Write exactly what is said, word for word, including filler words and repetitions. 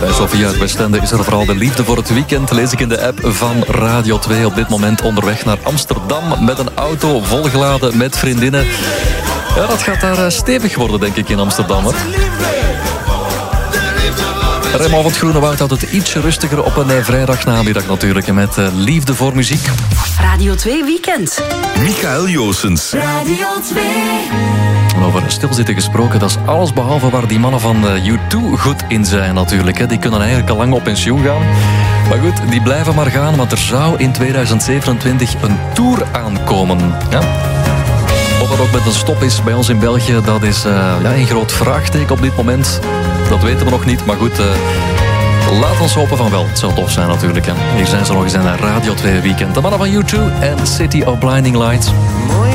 Bij Sofia uit Westende is er vooral de liefde voor het weekend. Lees ik in de app van Radio twee. Op dit moment onderweg naar Amsterdam met een auto volgeladen met vriendinnen. Ja, dat gaat daar stevig worden, denk ik, in Amsterdam. Hè? Remo van het Groene Woud houdt het ietsje rustiger op een vrijdagnamiddag natuurlijk. Met uh, liefde voor muziek. Radio twee Weekend. Michael Joosens. Radio twee. En over stilzitten gesproken, dat is alles behalve waar die mannen van uh, U twee goed in zijn natuurlijk. Hè. Die kunnen eigenlijk al lang op pensioen gaan. Maar goed, die blijven maar gaan, want er zou in tweeduizend zevenentwintig een tour aankomen. Ja. Of dat ook met een stop is bij ons in België, dat is uh, ja, een groot vraagteken op dit moment. Dat weten we nog niet, maar goed, uh, laat ons hopen van wel. Het zou tof zijn natuurlijk. Hè. Hier zijn ze nog eens in een Radio twee Weekend. De mannen van U twee en City of Blinding Lights.